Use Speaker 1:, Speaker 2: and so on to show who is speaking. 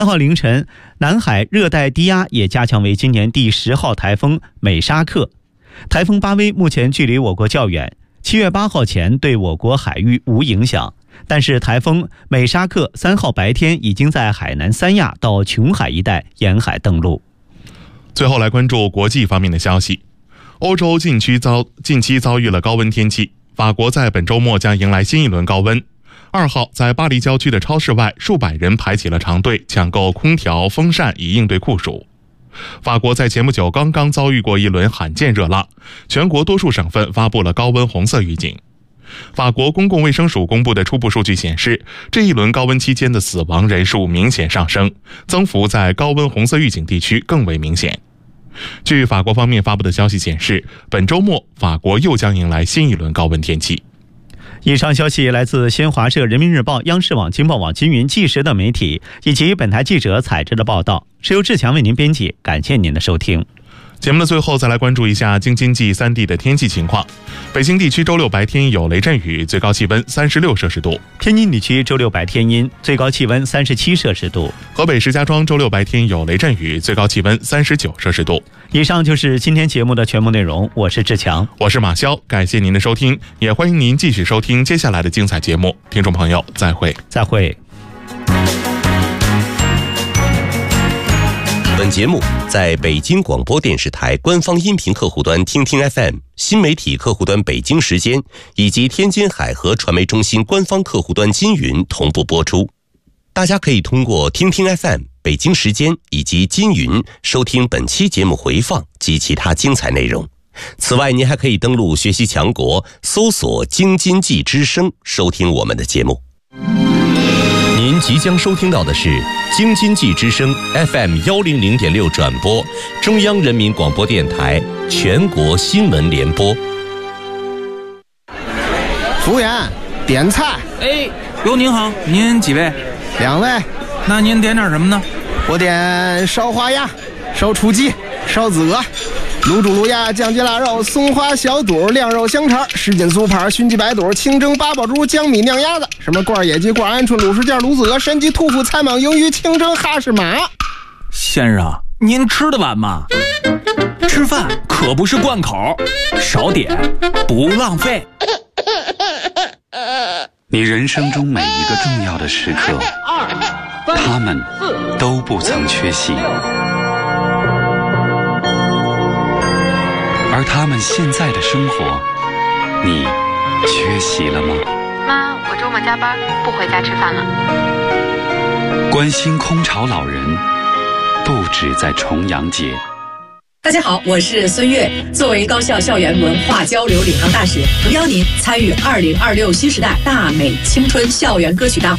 Speaker 1: 3号凌晨，南海热带低压也加强为今年第10号台风美沙克。台风巴威目前距离我国较远，7月8号前对我国海域无影响。但是台风美沙克3号白天已经在海南三亚到琼海一带沿海登陆。
Speaker 2: 最后来关注国际方面的消息。欧洲近期遭遇了高温天气，法国在本周末将迎来新一轮高温。2号在巴黎郊区的超市外，数百人排起了长队抢购空调、风扇以应对酷暑。法国在前不久刚刚遭遇过一轮罕见热浪，全国多数省份发布了高温红色预警。法国公共卫生署公布的初步数据显示，这一轮高温期间的死亡人数明显上升，增幅在高温红色预警地区更为明显。据法国方面发布的消息显示，本周末法国又将迎来新一轮高温天气。
Speaker 1: 以上消息来自新华社、人民日报、央视网、经报网、金云、纪实等媒体，以及本台记者采制的报道，是由志强为您编辑。感谢您的收听。
Speaker 2: 节目的最后，再来关注一下京津冀3地的天气情况。北京地区周六白天有雷阵雨，最高气温36摄氏度；
Speaker 1: 天津地区周六白天阴，最高气温37摄氏度；
Speaker 2: 河北石家庄周六白天有雷阵雨，最高气温39摄氏度。
Speaker 1: 以上就是今天节目的全部内容，我是志强，
Speaker 2: 我是马潇，感谢您的收听，也欢迎您继续收听接下来的精彩节目。听众朋友，再会。
Speaker 3: 本节目在北京广播电视台官方音频客户端听听 FM、新媒体客户端北京时间以及天津海河传媒中心官方客户端金云同步播出。大家可以通过听听 FM、北京时间以及金云收听本期节目回放及其他精彩内容。此外，您还可以登录学习强国，搜索京津冀之声收听我们的节目。您即将收听到的是京津冀之声 FM100.6 转播，中央人民广播电台全国新闻联播。
Speaker 4: 服务员，点菜。
Speaker 5: 哟，您好，您几位
Speaker 4: ？2位。
Speaker 5: 那您点点什么呢？
Speaker 4: 我点烧花鸭、烧雏鸡、烧子鹅、卤煮卤鸭、酱鸡腊肉、松花小肚、晾肉香肠、什锦酥盘、熏鸡白肚、清蒸八宝猪、江米酿鸭子，什么罐野鸡、罐鹌鹑、卤什件、卤子鹅、山鸡、兔脯、菜蟒、鱿鱼、清蒸哈士马。
Speaker 5: 先生，您吃得完吗？吃饭可不是贯口，少点不浪费。
Speaker 6: 你人生中每一个重要的时刻，他们都不曾缺席，而他们现在的生活，你缺席了吗？
Speaker 7: 妈，我周末加班，不回家吃饭了。
Speaker 6: 关心空巢老人，不止在重阳节。
Speaker 8: 大家好，我是孙悦。作为高校校园文化交流领航大使，诚邀您参与2026新时代大美青春校园歌曲大会。